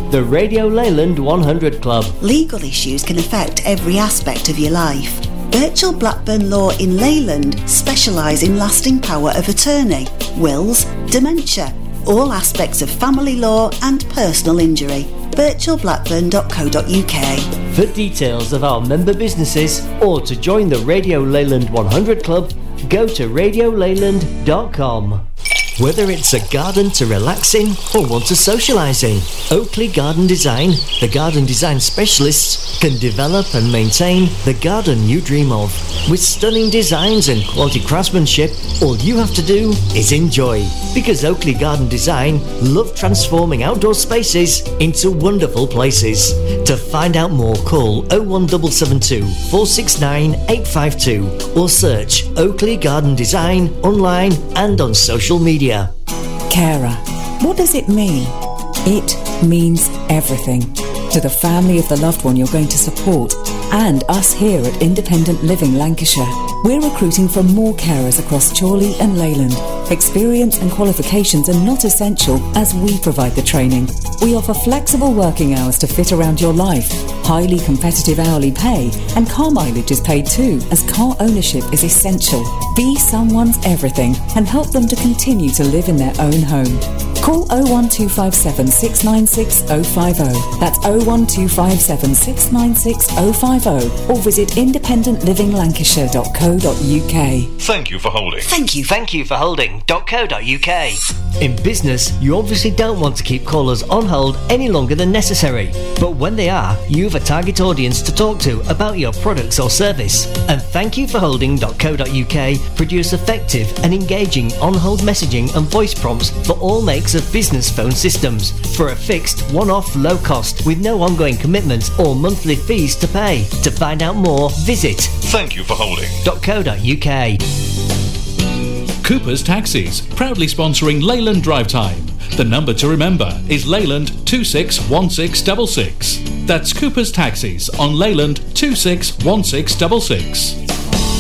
the Radio Leyland 100 Club. Legal issues can affect every aspect of your life. Birchall Blackburn Law in Leyland specialise in lasting power of attorney, wills, dementia, all aspects of family law and personal injury. birchallblackburn.co.uk. For details of our member businesses or to join the Radio Leyland 100 Club, go to radioleyland.com. Whether it's a garden to relax in or want to socialise in, Oakley Garden Design, the garden design specialists, can develop and maintain the garden you dream of. With stunning designs and quality craftsmanship, all you have to do is enjoy. Because Oakley Garden Design love transforming outdoor spaces into wonderful places. To find out more, call 01772 469 852 or search Oakley Garden Design online and on social media. Carer. What does it mean? It means everything. To the family of the loved one you're going to support and us here at Independent Living Lancashire. We're recruiting for more carers across Chorley and Leyland. Experience and qualifications are not essential as we provide the training. We offer flexible working hours to fit around your life, highly competitive hourly pay, and car mileage is paid too, as car ownership is essential. Be someone's everything and help them to continue to live in their own home. Call 01257 696 050. That's 01257 696 050 or visit independentlivinglancashire.co.uk. Thank you for holding. Thank you for holding.co.uk. In business, you obviously don't want to keep callers on hold any longer than necessary. But when they are, you've a target audience to talk to about your products or service. And Thank you for holding.co.uk produce effective and engaging on-hold messaging and voice prompts for all makes of business phone systems for a fixed one-off low cost with no ongoing commitments or monthly fees to pay. To find out more, visit thankyouforholding.co.uk. Cooper's Taxis, proudly sponsoring Leyland Drive Time. The number to remember is Leyland 261666. That's Cooper's Taxis on Leyland 261666.